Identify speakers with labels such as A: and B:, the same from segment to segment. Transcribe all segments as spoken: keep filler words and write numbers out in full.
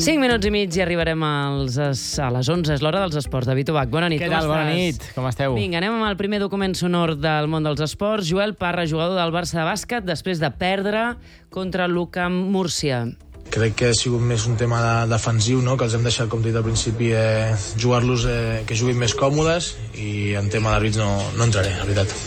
A: cinc minuts i mig i arribarem als, a les onze. És l'hora dels esports. David Ubach, bona nit.
B: Què
A: com
B: tal?
A: estàs?
B: Bona nit. Com esteu?
A: Vinga, anem amb el primer document sonor del món dels esports. Joel Parra, jugador del Barça de bàsquet, després de perdre contra l'UCAM Múrcia.
C: Crec que ha sigut més un tema de, defensiu, no? Que els hem deixat, com he dit al principi, eh, jugar-los, eh, que juguin més còmodes, i en tema d'àrbits no, no entraré, la veritat.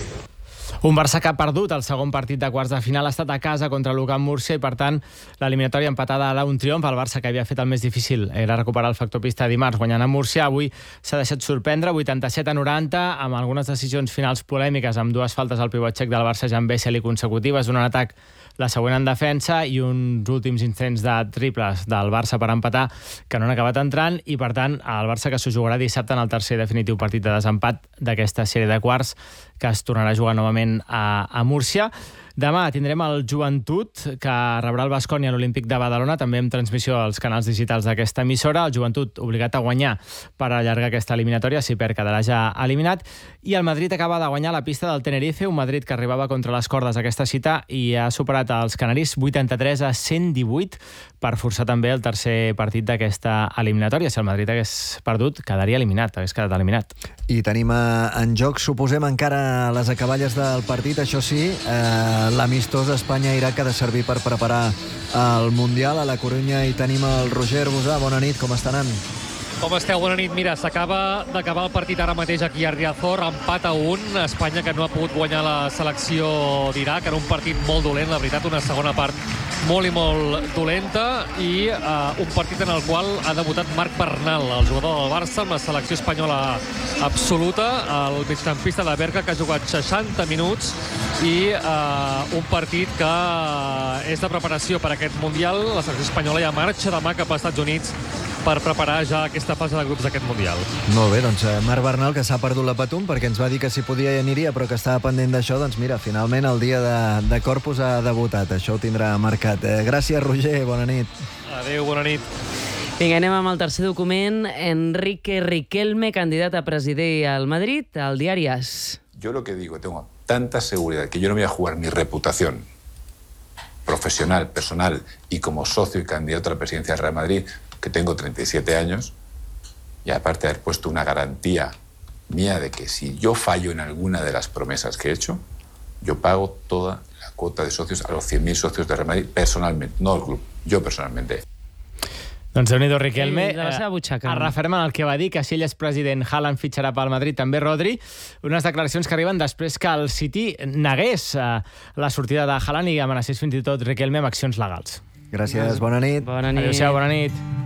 B: Un Barça que ha perdut el segon partit de quarts de final, ha estat a casa contra l'UCAM Múrcia i, per tant, l'eliminatòria empatada a un triomf. El Barça, que havia fet el més difícil, era recuperar el factor pista dimarts, guanyant a Múrcia. Avui s'ha deixat sorprendre, vuitanta-set a noranta, amb algunes decisions finals polèmiques, amb dues faltes al pivot txec del Barça, Jan Vesely, consecutives, un en atac, la següent en defensa, i uns últims intents de triples del Barça per empatar que no han acabat entrant, i per tant el Barça que s'ho jugarà dissabte en el tercer i definitiu partit de desempat d'aquesta sèrie de quarts, que es tornarà a jugar novament a, a Múrcia. Demà tindrem el Joventut, que rebrà el Baskonia a l'Olímpic de Badalona, també amb transmissió als canals digitals d'aquesta emissora. El Joventut obligat a guanyar per allargar aquesta eliminatòria, si perd quedarà ja eliminat. I el Madrid acaba de guanyar la pista del Tenerife, un Madrid que arribava contra les cordes aquesta cita i ha superat els canaris vuitanta-tres a cent divuit per forçar també el tercer partit d'aquesta eliminatòria. Si el Madrid hagués perdut, quedaria eliminat, hagués quedat eliminat.
D: I tenim en joc, suposem, encara les acaballes del partit, això sí, eh, l'amistós Espanya-Iraq ha de servir per preparar el Mundial. A la Corunya hi tenim el Roger Bosà. Bona nit, com està anant?
E: Com esteu? Bona nit. Mira, s'acaba d'acabar el partit ara mateix aquí a Riazor, empat a un. Espanya que no ha pogut guanyar la selecció d'Iraq, era un partit molt dolent, la veritat, una segona part molt i molt dolenta, i uh, un partit en el qual ha debutat Marc Bernal, el jugador del Barça, amb la selecció espanyola absoluta, el migcampista de Berga, que ha jugat seixanta minuts, i uh, un partit que és de preparació per a aquest Mundial. La selecció espanyola ja marxa demà cap als Estats Units per preparar ja aquesta fase de grups d'aquest Mundial.
D: Molt bé, doncs Marc Bernal, que s'ha perdut la Patum, perquè ens va dir que si podia i aniria, però que estava pendent d'això, doncs mira, finalment el dia de, de Corpus ha debutat. Això ho tindrà marcat. Eh, gràcies, Roger, bona nit.
E: Adéu, bona nit.
A: Vinga, anem amb el tercer document. Enrique Riquelme, candidat a presidir al Madrid, al diari AS.
F: Yo lo que digo, tengo tanta seguridad que yo no voy a jugar mi reputación profesional, personal y como socio y candidato a la presidencia del Real Madrid, que tengo treinta y siete años, y aparte de haber puesto una garantía mía de que si yo fallo en alguna de las promesas que he hecho, yo pago toda la cuota de socios a los cien mil socios de Real Madrid personalmente, no el club, yo personalmente.
B: Doncs déu-n'hi-do, Riquelme.
A: Sí, de la seva butxaca.
B: Es referma en el que va dir, que si ell és president, Haaland fitxarà pel Madrid, també Rodri. Unes declaracions que arriben després que el City negués eh, la sortida de Haaland i amenacés fins i tot Riquelme amb accions legals.
D: Gràcies, bona nit.
A: Bona nit.
B: Adéu-siau, bona nit.